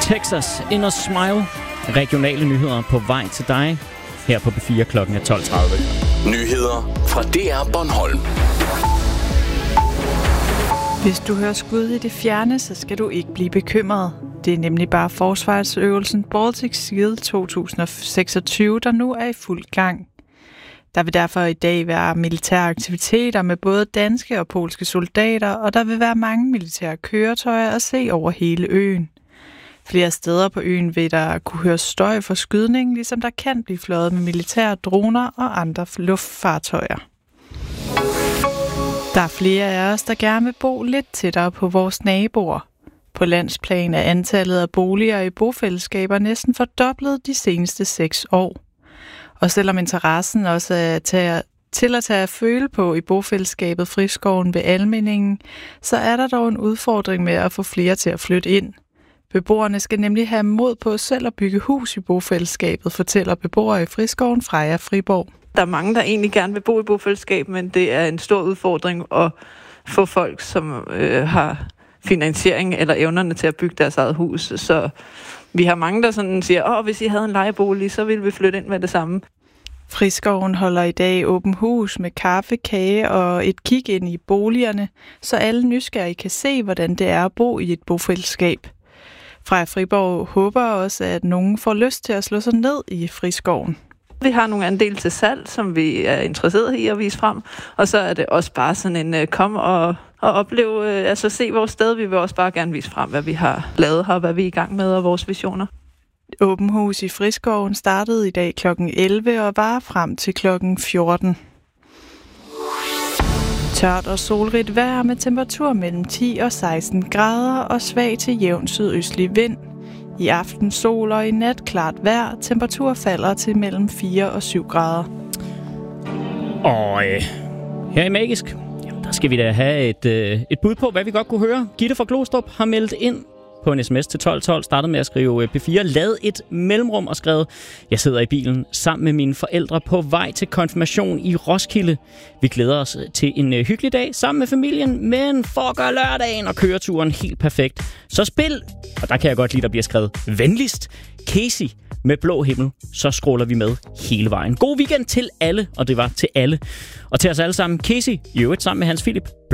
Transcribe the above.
Texas in a Smile. Regionale nyheder på vej til dig her på B4 klokken 12:30. Nyheder fra DR Bornholm. Hvis du hører skud i det fjerne, så skal du ikke blive bekymret. Det er nemlig bare forsvarsøvelsen Baltic Shield 2026, der nu er i fuld gang. Der vil derfor i dag være militære aktiviteter med både danske og polske soldater, og der vil være mange militære køretøjer at se over hele øen. Flere steder på øen vil der kunne høre støj fra skydning, ligesom der kan blive fløjet med militære droner og andre luftfartøjer. Der er flere af os, der gerne vil bo lidt tættere på vores naboer. På landsplan er antallet af boliger i bofællesskaber næsten fordoblet de seneste 6 år. Og selvom interessen også er til at tage at føle på i bofællesskabet Friskoven ved Almindingen, så er der dog en udfordring med at få flere til at flytte ind. Beboerne skal nemlig have mod på selv at bygge hus i bofællesskabet, fortæller beboere i Friskoven Freja Friborg. Der er mange, der egentlig gerne vil bo i bofællesskab, men det er en stor udfordring at få folk, som har finansiering eller evnerne til at bygge deres eget hus. Så vi har mange, der sådan siger, hvis I havde en lejebolig, så ville vi flytte ind med det samme. Friskoven holder i dag åben hus med kaffe, kage og et kig ind i boligerne, så alle nysgerrige kan se, hvordan det er at bo i et bofællesskab. Freja Friborg håber også, at nogen får lyst til at slå sig ned i Friskoven. Vi har nogle andele til salg, som vi er interesseret i at vise frem, og så er det også bare sådan en kom og opleve, se vores sted. Vi vil også bare gerne vise frem, hvad vi har lavet her, hvad vi er i gang med og vores visioner. Åben hus i Friskoven startede i dag kl. 11 og var frem til kl. 14. Tørt og solrigt vejr med temperatur mellem 10 og 16 grader og svag til jævn sydøstlig vind. I aften sol og i nat klart vejr. Temperatur falder til mellem 4 og 7 grader. Og her i Magisk, der skal vi da have et bud på, hvad vi godt kunne høre. Gitte fra Glostrup har meldt ind på en sms til 1212, startede med at skrive P4, lad et mellemrum og skrevet, jeg sidder i bilen sammen med mine forældre på vej til konfirmation i Roskilde. Vi glæder os til en hyggelig dag sammen med familien, men for at gøre lørdagen og køreturen helt perfekt, så spil, og der kan jeg godt lide, der bliver skrevet venligst, Casey med Blå Himmel, så scroller vi med hele vejen. God weekend til alle, og det var til alle. Og til os alle sammen, Casey, i øvrigt sammen med Hans Philip.